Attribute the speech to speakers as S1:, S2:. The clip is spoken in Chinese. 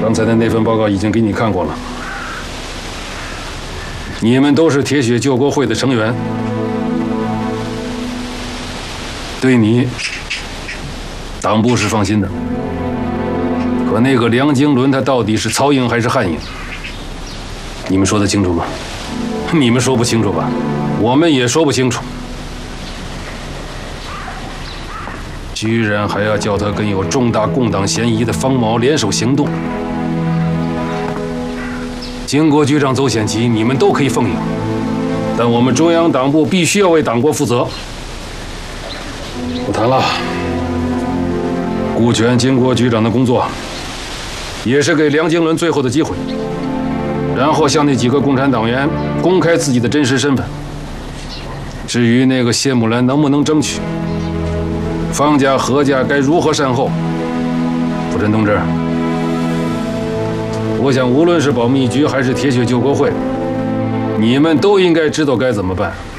S1: 刚才的那份报告已经给你看过了。你们都是铁血救国会的成员，对你，党部是放心的。可那个梁经纶他到底是曹营还是汉营？你们说得清楚吗？你们说不清楚吧？我们也说不清楚。居然还要叫他跟有重大共党嫌疑的方某联手行动。经国局长走险棋，你们都可以奉迎，但我们中央党部必须要为党国负责。不谈了，顾全经国局长的工作，也是给梁经纶最后的机会，然后向那几个共产党员公开自己的真实身份。至于那个谢木兰能不能争取，方家、何家该如何善后，傅震同志，我想无论是保密局还是铁血救国会，你们都应该知道该怎么办。